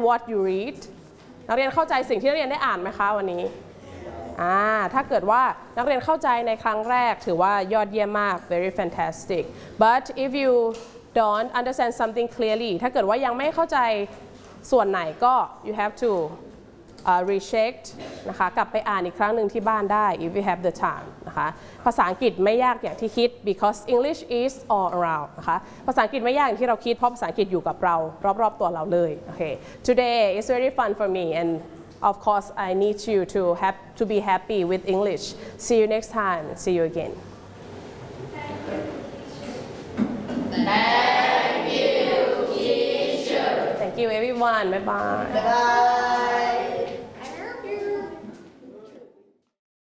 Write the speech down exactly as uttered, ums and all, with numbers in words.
what you read นักเรียนเข้าใจสิ่งที่นักเรียนได้อ่านไหมคะวันนี้อ่าถ้าเกิดว่านักเรียนเข้าใจในครั้งแรกถือว่ายอดเยี่ยมมาก very fantastic but if you don't understand something clearly ถ้าเกิดว่ายังไม่เข้าใจส่วนไหนก็ you have to uh, recheck นะคะกลับไปอ่านอีกครั้งหนึ่งที่บ้านได้ if you have the time นะคะภาษาอังกฤษไม่ยากอย่างที่คิด because English is all around นะคะภาษาอังกฤษไม่ยากอย่างที่เราคิดเพราะภาษาอังกฤษอยู่กับเรารอบๆตัวเราเลยโอเค today is very fun for me and of course I need you to have to be happy with English see you next time see you again Thank you, teacher. thank you everyone bye bye Bye bye.